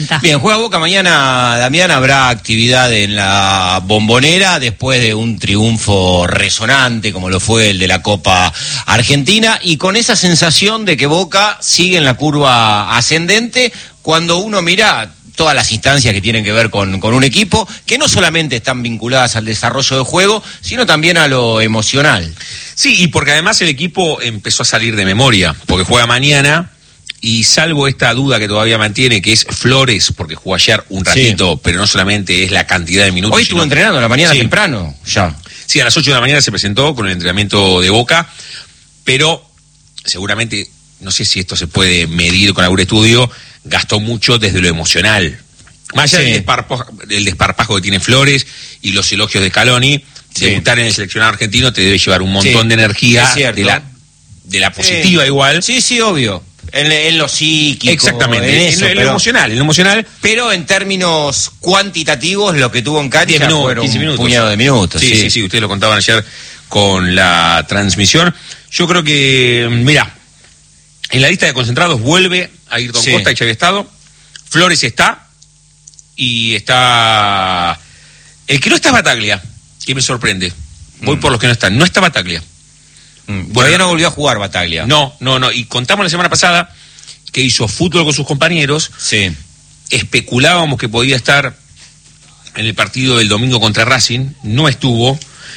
Bien, juega Boca mañana, Damián. Habrá actividad en la Bombonera después de un triunfo resonante como lo fue el de la Copa Argentina, y con esa sensación de que Boca sigue en la curva ascendente cuando uno mira todas las instancias que tienen que ver con un equipo, que no solamente están vinculadas al desarrollo de juego, sino también a lo emocional. Sí, y porque además el equipo empezó a salir de memoria, porque juega mañana. Y salvo esta duda que todavía mantiene, que es Flores, porque jugó ayer un ratito, pero no solamente es la cantidad de minutos. Hoy estuvo entrenando a la mañana temprano, ya. Sí, a las 8 de la mañana se presentó con el entrenamiento de Boca, pero seguramente, no sé si esto se puede medir con algún estudio, gastó mucho desde lo emocional. Más allá del desparpajo que tiene Flores y los elogios de Scaloni, debutar en el seleccionado argentino te debe llevar un montón de energía, de la positiva igual. Sí, obvio. En lo psíquico. Exactamente, en lo emocional. Pero en términos cuantitativos, lo que tuvo en cancha fueron 15 minutos. Un puñado de minutos. Sí, ustedes lo contaban ayer con la transmisión. Yo creo que, mira, en la lista de concentrados vuelve Ayrton Costa y Xavi Estado. Flores está, y está... El que no está es Bataglia, que me sorprende. Voy por los que no están. No está Bataglia. Todavía no volvió a jugar Bataglia. No. Y contamos la semana pasada que hizo fútbol con sus compañeros. Sí. Especulábamos que podía estar en el partido del domingo contra Racing. No estuvo.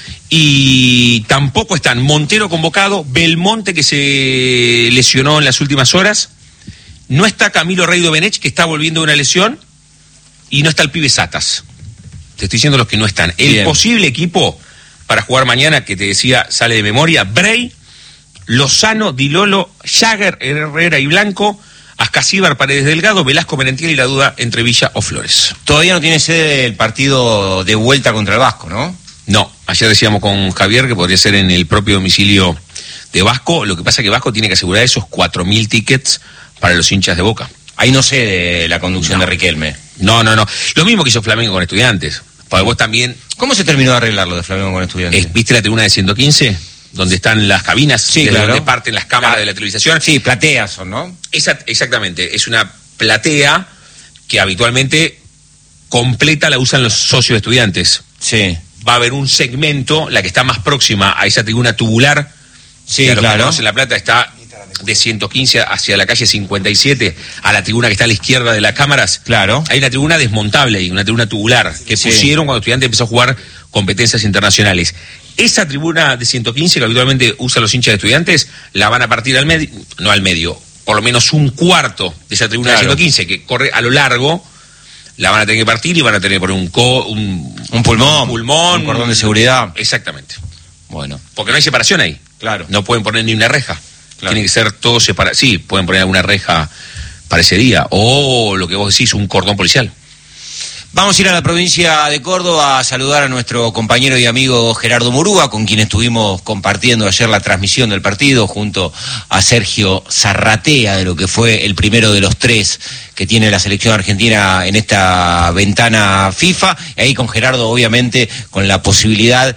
Y tampoco están Montero convocado, Belmonte, que se lesionó en las últimas horas. No está Camilo Rey Domenech, que está volviendo de una lesión. Y no está el pibe Satas. Te estoy diciendo los que no están. El posible equipo para jugar mañana, que te decía, sale de memoria: Bray, Lozano, Dilolo, Jagger, Herrera y Blanco, Ascasíbar, Paredes Delgado, Velasco, Merentiel, y la duda entre Villa o Flores. Todavía no tiene sede el partido de vuelta contra el Vasco, ¿no? No, ayer decíamos con Javier que podría ser en el propio domicilio de Vasco. Lo que pasa es que Vasco tiene que asegurar esos 4.000 tickets para los hinchas de Boca. Ahí no sé de la conducción de Riquelme. No. Lo mismo que hizo Flamengo con Estudiantes. Porque vos también... ¿Cómo se terminó de arreglar lo de Flamengo con Estudiantes? ¿Viste la tribuna de 115? Donde están las cabinas, sí, claro, donde parten las cámaras de la televisación. Sí, plateas son, ¿no? Exactamente, es una platea que habitualmente completa la usan los socios de Estudiantes. Sí. Va a haber un segmento, la que está más próxima a esa tribuna tubular. Sí, claro. En La Plata está de 115 hacia la calle 57, a la tribuna que está a la izquierda de las cámaras. Claro. Hay una tribuna desmontable y una tribuna tubular que pusieron cuando Estudiantes empezó a jugar competencias internacionales. Esa tribuna de 115 que habitualmente usan los hinchas de Estudiantes, la van a partir al medio, no al medio, por lo menos un cuarto de esa tribuna de 115 que corre a lo largo, la van a tener que partir y van a tener que poner un pulmón, un cordón de seguridad. Exactamente. Bueno. Porque no hay separación ahí. Claro. No pueden poner ni una reja. Claro. Tiene que ser todo separado. Sí, pueden poner alguna reja para ese día. O lo que vos decís, un cordón policial. Vamos a ir a la provincia de Córdoba a saludar a nuestro compañero y amigo Gerardo Murúa, con quien estuvimos compartiendo ayer la transmisión del partido junto a Sergio Zarratea, de lo que fue el primero de los 3 que tiene la selección argentina en esta ventana FIFA. Y ahí con Gerardo, obviamente, con la posibilidad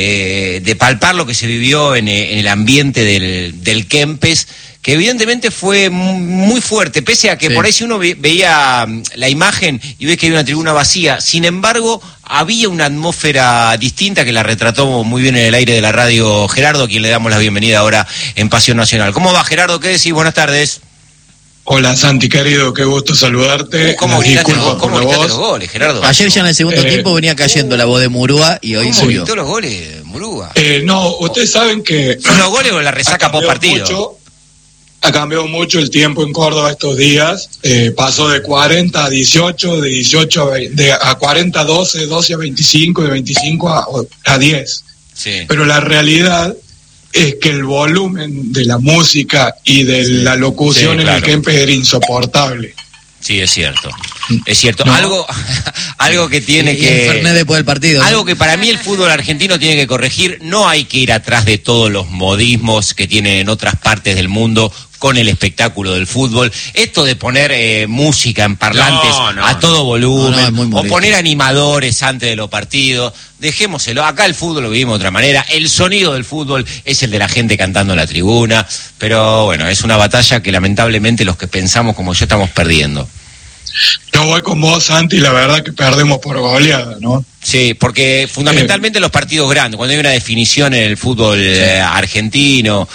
de palpar lo que se vivió en el ambiente del Kempes, que evidentemente fue muy fuerte, pese a que por ahí si uno veía la imagen y ve que hay una tribuna vacía, sin embargo, había una atmósfera distinta que la retrató muy bien en el aire de la radio Gerardo, a quien le damos la bienvenida ahora en Pasión Nacional. ¿Cómo va, Gerardo? ¿Qué decís? Buenas tardes. Hola, Santi, querido, qué gusto saludarte. ¿Cómo gritaste los goles, Gerardo? Ayer ya en el segundo tiempo venía cayendo la voz de Murúa y hoy subió. ¿Cómo gritó los goles, Murúa? No, ustedes saben que... ¿Son los goles o la resaca post partido? Ha cambiado mucho el tiempo en Córdoba estos días. Pasó de 40 a 18, de 18 a 40 a 12, 12 a 25, de 25 a 10. Sí. Pero la realidad es que el volumen de la música y de la locución en el Kempes era insoportable. Sí, es cierto. Es cierto. No. Algo que tiene que... Fernet después del partido. Algo que para mí el fútbol argentino tiene que corregir. No hay que ir atrás de todos los modismos que tienen en otras partes del mundo con el espectáculo del fútbol. Esto de poner música en parlantes a todo volumen, o poner animadores antes de los partidos, dejémoselo. Acá el fútbol lo vivimos de otra manera. El sonido del fútbol es el de la gente cantando en la tribuna. Pero bueno, es una batalla que lamentablemente los que pensamos como yo estamos perdiendo. Yo voy con vos, Santi, la verdad que perdemos por goleada, ¿no? Sí, porque fundamentalmente los partidos grandes, cuando hay una definición en el fútbol argentino,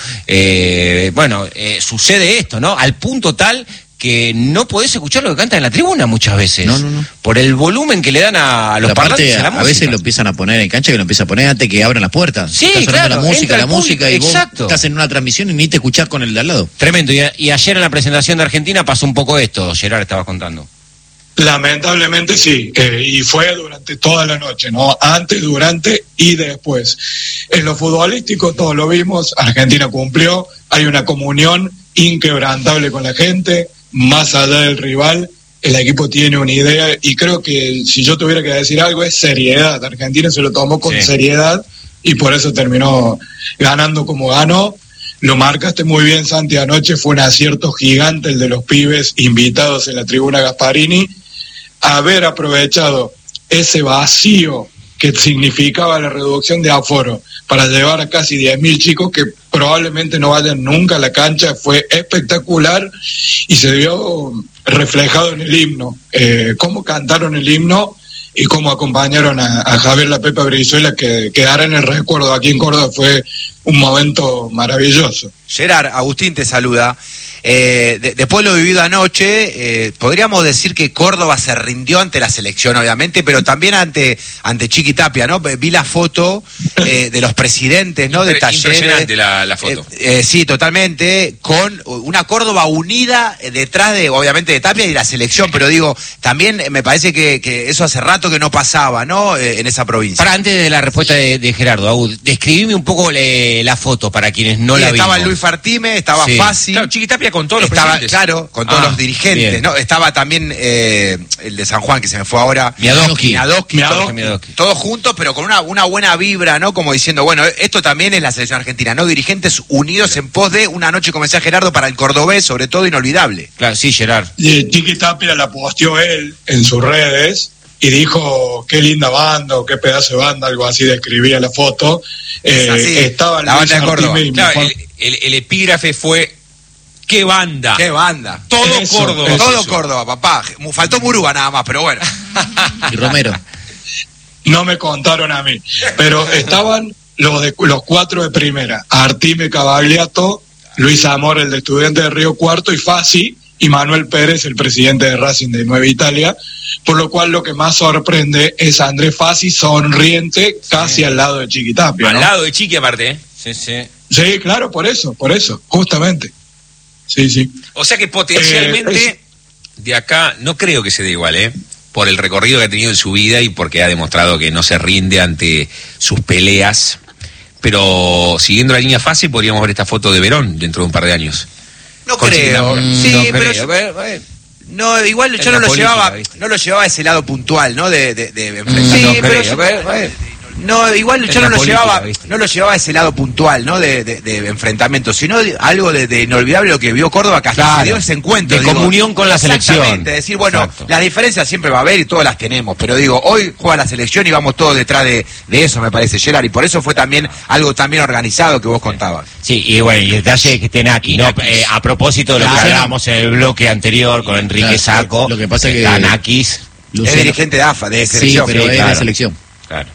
sucede esto, ¿no? Al punto tal que no podés escuchar lo que cantan en la tribuna muchas veces. No. Por el volumen que le dan a los parlantes a la música. A veces lo empiezan a poner en cancha, que lo empiezan a poner antes que abran las puertas. Sí, está sonando claro, la música y exacto. vos estás en una transmisión y ni te escuchás con el de al lado. Tremendo. Y ayer en la presentación de Argentina pasó un poco esto, Gerard, estabas contando. Lamentablemente sí, y fue durante toda la noche, ¿no? Antes, durante y después. En lo futbolístico todos lo vimos, Argentina cumplió, hay una comunión inquebrantable con la gente, más allá del rival, el equipo tiene una idea, y creo que si yo tuviera que decir algo es seriedad. Argentina se lo tomó con seriedad y por eso terminó ganando como ganó. Lo marcaste muy bien, Santi, anoche fue un acierto gigante el de los pibes invitados en la tribuna Gasparini, haber aprovechado ese vacío que significaba la reducción de aforo para llevar a casi 10.000 chicos que probablemente no vayan nunca a la cancha, fue espectacular y se vio reflejado en el himno, cómo cantaron el himno y cómo acompañaron a Javier La Pepa Brizuela, que quedará en el recuerdo aquí en Córdoba. Fue un momento maravilloso. Gerard, Agustín te saluda. Después de lo vivido anoche, podríamos decir que Córdoba se rindió ante la selección, obviamente, pero también ante Chiqui Tapia, ¿no? Vi la foto de los presidentes, ¿no? De Talleres. Impresionante la foto. Sí, totalmente, con una Córdoba unida detrás de, obviamente, de Tapia y la selección, pero digo, también me parece que eso hace rato que no pasaba, ¿no? En esa provincia. Para antes de la respuesta de Gerardo, describime un poco la foto para quienes no la vimos. Estaba Luis Fartime, estaba Fácil. Claro, Chiqui Tapia con todos los presidentes. Claro, con todos los dirigentes, ¿no? Estaba también el de San Juan, que se me fue ahora. Miadoski. Todos juntos, pero con una buena vibra, ¿no? Como diciendo, bueno, esto también es la selección argentina, ¿no? Dirigentes unidos en pos de una noche, como decía Gerardo, para el cordobés, sobre todo, inolvidable. Claro, sí, Gerard. Chiqui Tapia la posteó él en sus redes y dijo, qué linda banda, o qué pedazo de banda, algo así describía la foto. Estaba la banda de Córdoba. Claro, el epígrafe fue, ¡qué banda! ¡Qué banda! Todo Córdoba. Todo Córdoba, papá. Faltó Murúa nada más, pero bueno. Y Romero. No me contaron a mí, pero estaban los cuatro de primera: Artime, Cavagliato, Luis Amor, el de Estudiantes de Río Cuarto, y Fassi, y Manuel Pérez, el presidente de Racing de Nueva Italia, por lo cual lo que más sorprende es a Andrés Fassi sonriente, casi al lado de Chiqui Tapia, ¿no? Al lado de Chiqui, aparte, ¿eh? Sí, claro, por eso, justamente. Sí. O sea que potencialmente de acá no creo que se dé igual, por el recorrido que ha tenido en su vida y porque ha demostrado que no se rinde ante sus peleas. Pero siguiendo la línea fácil, podríamos ver esta foto de Verón dentro de un par de años. No creo. Sí, no pero creo. No, igual yo no lo llevaba a ese lado puntual, ¿no? De enfrentar. Sí, No, igual yo no lo llevaba a ese lado puntual, ¿no? De enfrentamiento, sino algo de inolvidable lo que vio Córdoba, que hasta se dio ese encuentro. De comunión con la selección. Exactamente, decir, bueno, las diferencias siempre va a haber y todas las tenemos, pero digo, hoy juega la selección y vamos todos detrás de eso, me parece, Gerard, y por eso fue también algo también organizado que vos contabas. Sí, y bueno, y el detalle que esté Naki, ¿no? A propósito de lo que hablábamos en el bloque anterior con Enrique Sacco, lo que pasa es que Nakis es dirigente de AFA, de selección. Sí, pero es de selección. Claro.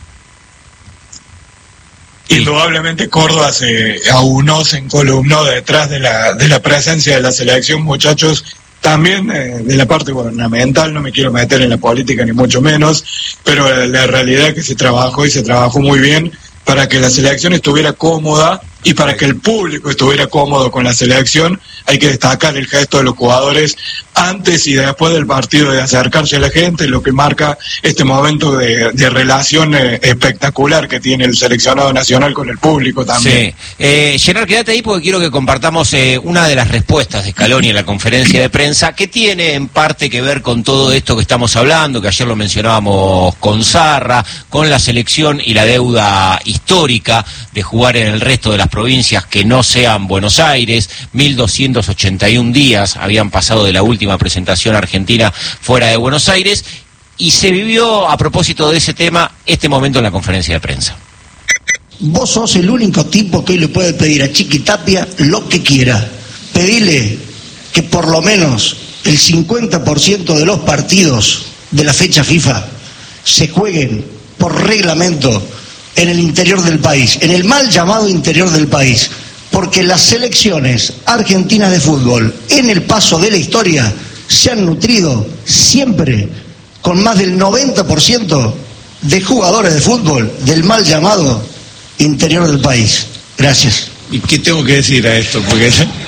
Indudablemente Córdoba se aunó, se encolumnó detrás de la presencia de la selección, muchachos. También de la parte gubernamental, no me quiero meter en la política ni mucho menos, pero la realidad es que se trabajó muy bien para que la selección estuviera cómoda y para que el público estuviera cómodo con la selección. Hay que destacar el gesto de los jugadores antes y después del partido, de acercarse a la gente, lo que marca este momento de relación espectacular que tiene el seleccionado nacional con el público también. Sí. Gerard, quédate ahí porque quiero que compartamos una de las respuestas de Scaloni en la conferencia de prensa, que tiene en parte que ver con todo esto que estamos hablando, que ayer lo mencionábamos con Zarra, con la selección y la deuda histórica de jugar en el resto de las provincias que no sean Buenos Aires. 1281 días habían pasado de la última presentación argentina fuera de Buenos Aires, y se vivió, a propósito de ese tema, este momento en la conferencia de prensa. Vos sos el único tipo que hoy le puede pedir a Chiqui Tapia lo que quiera. Pedile que por lo menos el 50% de los partidos de la fecha FIFA se jueguen por reglamento en el interior del país, en el mal llamado interior del país, porque las selecciones argentinas de fútbol en el paso de la historia se han nutrido siempre con más del 90% de jugadores de fútbol del mal llamado interior del país. Gracias. ¿Y qué tengo que decir a esto? Porque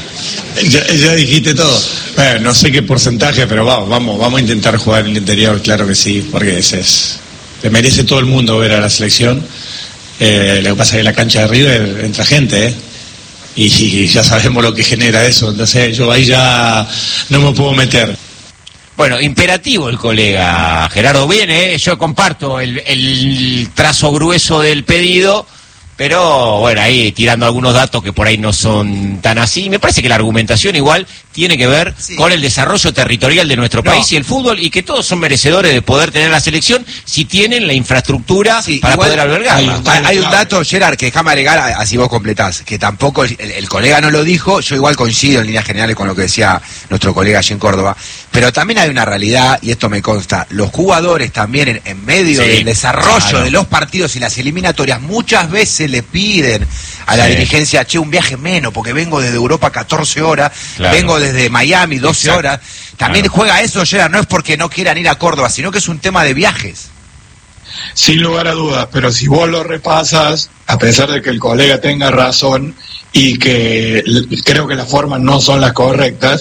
ya dijiste todo. Bueno, no sé qué porcentaje, pero vamos a intentar jugar en el interior, claro que sí, porque le merece todo el mundo ver a la selección. Lo que pasa es que en la cancha de River entra gente, y ya sabemos lo que genera eso, entonces yo ahí ya no me puedo meter. Bueno, imperativo el colega Gerardo. Bien, yo comparto el trazo grueso del pedido, pero bueno, ahí tirando algunos datos que por ahí no son tan así. Me parece que la argumentación igual tiene que ver con el desarrollo territorial de nuestro país y el fútbol, y que todos son merecedores de poder tener la selección si tienen la infraestructura para poder albergarla. Hay un dato, Gerard, que déjame agregar, así vos completás, que tampoco el colega no lo dijo, yo igual coincido en líneas generales con lo que decía nuestro colega allí en Córdoba, pero también hay una realidad, y esto me consta, los jugadores también en medio del desarrollo de los partidos y las eliminatorias muchas veces le piden a la dirigencia, che, un viaje menos, porque vengo desde Europa 14 horas, vengo desde Miami 12 horas. También juega eso, Gerard, no es porque no quieran ir a Córdoba, sino que es un tema de viajes. Sin lugar a dudas, pero si vos lo repasas, a pesar de que el colega tenga razón y que creo que las formas no son las correctas,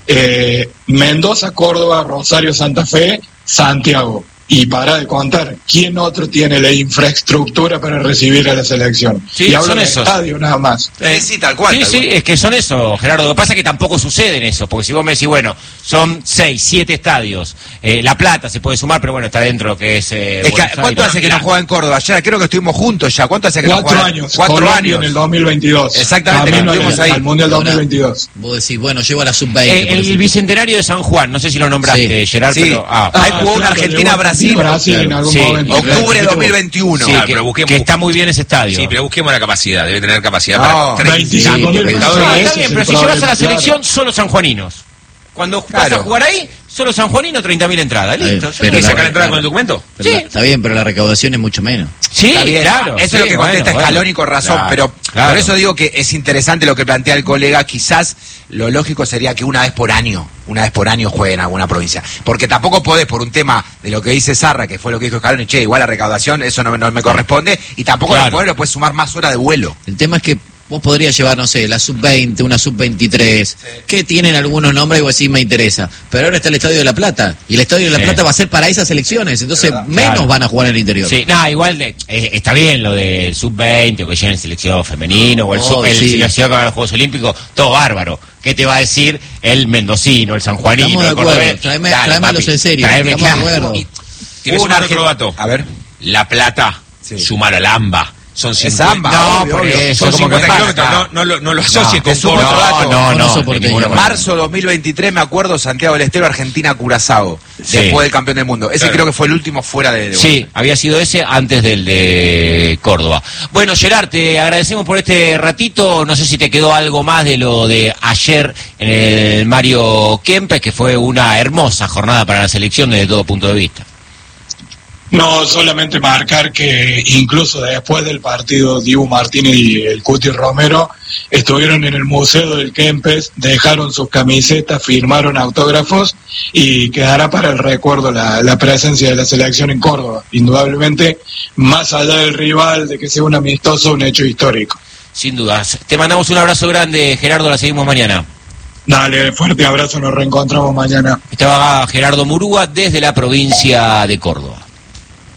Mendoza, Córdoba, Rosario, Santa Fe, Santiago. Y para de contar, ¿quién otro tiene la infraestructura para recibir a la selección? Sí, y hablo son de esos. estadio nada más. Sí, tal cual. Sí, es que son eso, Gerardo. Lo que pasa es que tampoco sucede en eso, porque si vos me decís, bueno, son 6, 7 estadios, La Plata se puede sumar, pero bueno, está dentro de lo que es... ¿Cuánto hace que no juega en Córdoba? Ya creo que estuvimos juntos ya. ¿Cuánto hace que 4 no juega? años. 4 años. En el 2022. Exactamente, Camino estuvimos ahí. al Mundial 2022. Vos decís, bueno, llevo a la sub-20. el Bicentenario de San Juan, no sé si lo nombraste, Gerard, sí. pero... Ahí jugó una Argentina-Brasil. En algún momento. Octubre de 2021. Sí, pero busquemos, que está muy bien ese estadio. Sí, pero busquemos la capacidad, debe tener capacidad No, para 25.000 espectadores. Está bien, pero si llevas a la selección, solo sanjuaninos. Cuando vas a jugar ahí, solo sanjuanino, 30.000 entradas, listo. Pero ¿Y sacar la entrada con el documento? Pero Sí. está bien, pero la recaudación es mucho menos. Sí, Está bien, claro. eso es lo que contesta Scaloni con razón, claro, pero claro. por eso digo que es interesante lo que plantea el colega. Quizás lo lógico sería que una vez por año jueguen en alguna provincia, porque tampoco podés, por un tema de lo que dice Sarra, que fue lo que dijo Scaloni, che, igual la recaudación, eso no me corresponde, y tampoco lo puedes sumar más horas de vuelo. El tema es que vos podrías llevar, no sé, la sub-20, una sub-23, que tienen algunos nombres y vos decís, me interesa. Pero ahora está el Estadio de La Plata, y el Estadio de La Plata va a ser para esas elecciones, entonces menos van a jugar en el interior. Sí, igual está bien lo del sub-20, o que lleguen selección femenino, o el selección que va a los Juegos Olímpicos, todo bárbaro. ¿Qué te va a decir el mendocino, el sanjuanino? Estamos de el acuerdo, cordobés? tráemelos en serio, estamos de acuerdo. ¿Quieres sumar otro dato? A ver. La Plata, sumar al AMBA. Son 50. AMBA, No, obvio, por obvio. eso, Son como 50 que kilómetros, no lo asocies con sumo Córdoba. otro dato. No, soporte de ninguna ninguno. manera. Marzo 2023, me acuerdo, Santiago del Estero, Argentina-Curazao, Sí. después del campeón del mundo. Ese Claro. creo que fue el último fuera de Sí, había sido ese antes del de Córdoba. Bueno, Gerard, te agradecemos por este ratito. No sé si te quedó algo más de lo de ayer en el Mario Kempes, que fue una hermosa jornada para la selección desde todo punto de vista. No, solamente marcar que incluso después del partido, Dibu Martínez y el Cuti Romero estuvieron en el Museo del Kempes, dejaron sus camisetas, firmaron autógrafos y quedará para el recuerdo la presencia de la selección en Córdoba. Indudablemente, más allá del rival, de que sea un amistoso, un hecho histórico. Sin dudas. Te mandamos un abrazo grande, Gerardo, la seguimos mañana. Dale, fuerte abrazo, nos reencontramos mañana. Estaba Gerardo Murúa desde la provincia de Córdoba.